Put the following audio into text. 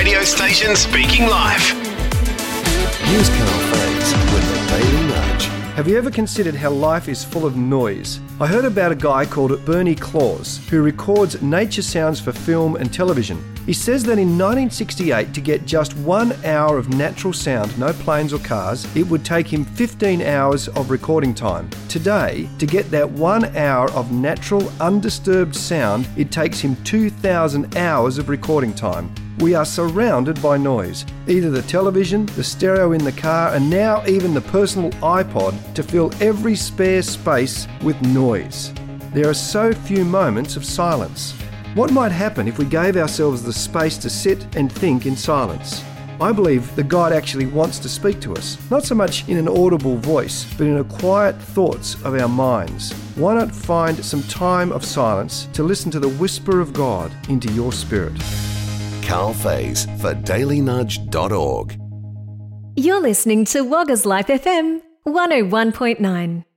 radio station speaking live. Here's Carl Faze with the Daily Nudge. Have you ever considered how life is full of noise? I heard about a guy called Bernie Claus who records nature sounds for film and television. He says that in 1968, to get just 1 hour of natural sound, no planes or cars, it would take him 15 hours of recording time. Today, to get that 1 hour of natural, undisturbed sound, it takes him 2,000 hours of recording time. We are surrounded by noise, either the television, the stereo in the car, and now even the personal iPod to fill every spare space with noise. There are so few moments of silence. What might happen if we gave ourselves the space to sit and think in silence? I believe that God actually wants to speak to us, not so much in an audible voice, but in the quiet thoughts of our minds. Why not find some time of silence to listen to the whisper of God into your spirit? Carl Faze for dailynudge.org. You're listening to Wagga's Life FM 101.9.